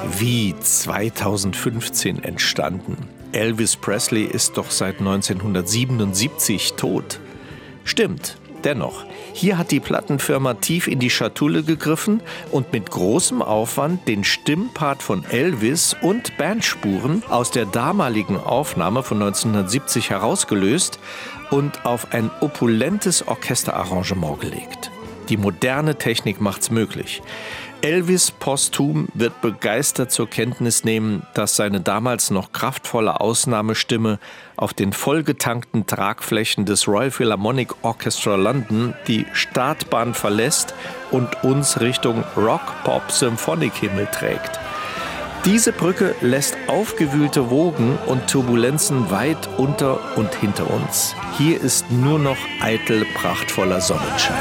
Wie 2015 entstanden? Elvis Presley ist doch seit 1977 tot. Stimmt, dennoch. Hier hat die Plattenfirma tief in die Schatulle gegriffen und mit großem Aufwand den Stimmpart von Elvis und Bandspuren aus der damaligen Aufnahme von 1970 herausgelöst und auf ein opulentes Orchesterarrangement gelegt. Die moderne Technik macht's möglich. Elvis posthum wird begeistert zur Kenntnis nehmen, dass seine damals noch kraftvolle Ausnahmestimme auf den vollgetankten Tragflächen des Royal Philharmonic Orchestra London die Startbahn verlässt und uns Richtung Rock-Pop-Symphonic-Himmel trägt. Diese Brücke lässt aufgewühlte Wogen und Turbulenzen weit unter und hinter uns. Hier ist nur noch eitel prachtvoller Sonnenschein.